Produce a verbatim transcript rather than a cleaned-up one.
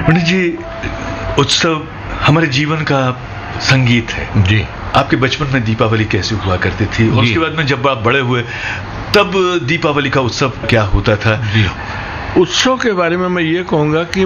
पंडित जी, उत्सव हमारे जीवन का संगीत है जी। आपके बचपन में दीपावली कैसे हुआ करती थी और उसके बाद में जब आप बड़े हुए तब दीपावली का उत्सव क्या होता था? जी। उत्सव के बारे में मैं ये कहूंगा कि